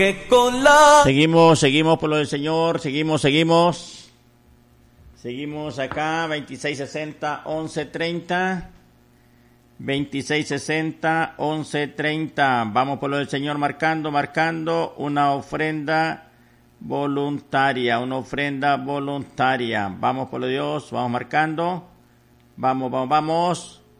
Seguimos por lo del Señor, seguimos acá, 2660 1130, 2660 1130, vamos por lo del Señor marcando una ofrenda voluntaria, vamos por lo de Dios, vamos marcando, vamos.